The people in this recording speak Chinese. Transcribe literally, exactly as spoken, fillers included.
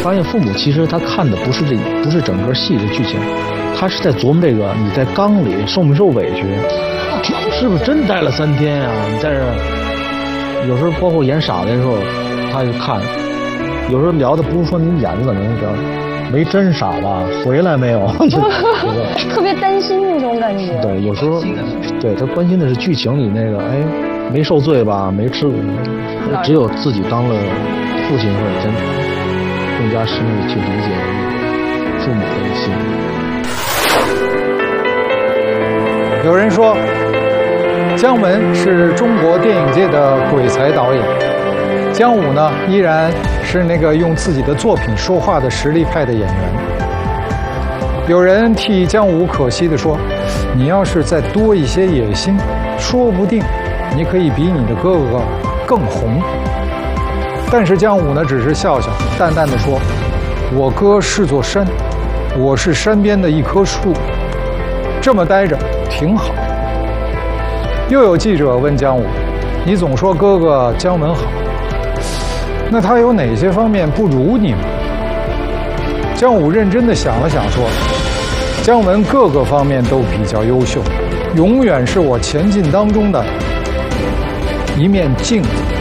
发现父母其实他看的不是这不是整个戏的剧情，他是在琢磨这个你在缸里受没受委屈，是不是真待了三天呀、啊？你在这有时候包括演傻子的时候，他就看，有时候聊的不是说你演的怎么着。没真傻吧？回来没有？ 特别担心那种感觉。 对，有时候，对他关心的是剧情里那个，哎，没受罪吧？没吃，只有自己当了父亲或者真更加深入去理解父母的心理。 有人说，姜文是中国电影界的鬼才导演，姜武呢依然是那个用自己的作品说话的实力派的演员。有人替姜武可惜地说：“你要是再多一些野心，说不定你可以比你的哥哥更红。”但是姜武呢，只是笑笑，淡淡地说：“我哥是座山，我是山边的一棵树，这么待着挺好。”又有记者问姜武：“你总说哥哥姜文好。”那他有哪些方面不如你吗？姜武认真地想了想说：“姜文各个方面都比较优秀，永远是我前进当中的一面镜子。”